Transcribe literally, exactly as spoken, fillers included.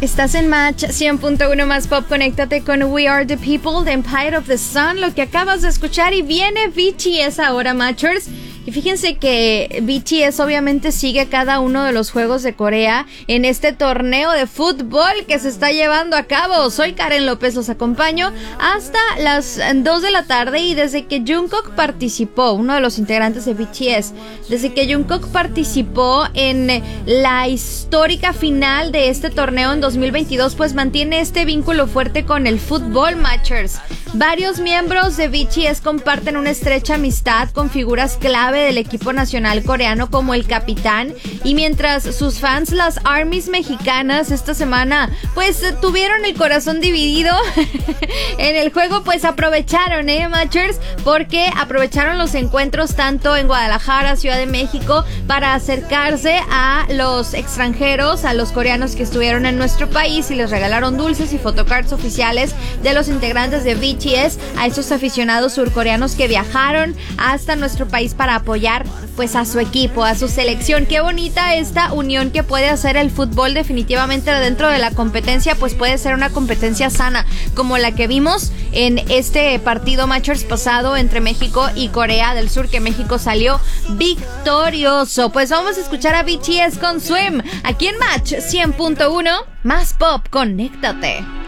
Estás en Match cien punto uno más Pop. Conéctate con We Are the People, The Empire of the Sun, lo que acabas de escuchar. Y viene B T S ahora, Matchers. Y fíjense que B T S obviamente sigue cada uno de los Juegos de Corea en este torneo de fútbol que se está llevando a cabo. Soy Karen López, los acompaño hasta las dos de la tarde. Y desde que Jungkook participó, uno de los integrantes de B T S, desde que Jungkook participó en la histórica final de este torneo en dos mil veintidós, pues mantiene este vínculo fuerte con el fútbol, Matchers. Varios miembros de B T S comparten una estrecha amistad con figuras clave del equipo nacional coreano como el capitán, y mientras sus fans, las ARMYs mexicanas, esta semana pues tuvieron el corazón dividido en el juego, pues aprovecharon, eh, Matchers, porque aprovecharon los encuentros tanto en Guadalajara, Ciudad de México, para acercarse a los extranjeros, a los coreanos que estuvieron en nuestro país, y les regalaron dulces y photocards oficiales de los integrantes de B T S a esos aficionados surcoreanos que viajaron hasta nuestro país para apoyar pues a su equipo, a su selección. Qué bonita esta unión que puede hacer el fútbol. Definitivamente dentro de la competencia pues puede ser una competencia sana, como la que vimos en este partido Matchers pasado entre México y Corea del Sur, que México salió victorioso. Pues vamos a escuchar a B T S con Swim aquí en Match cien punto uno más Pop. Conéctate.